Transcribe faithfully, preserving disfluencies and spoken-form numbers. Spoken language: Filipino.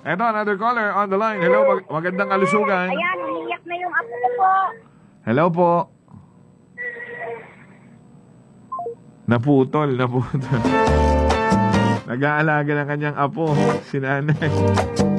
Eto, another caller on the line. Hello, mag- magandang kalusugan. Ayan, umiyak na yung apo ko po. Hello po. Naputol, naputol. Nag-aalaga ng kanyang apo, si nanay.